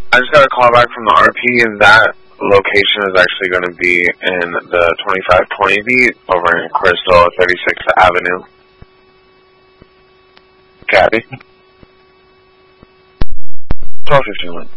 I just got a call back from the RP, and that location is actually going to be in the 2520 beat over in Crystal, 36th Avenue. Gabby? 1251.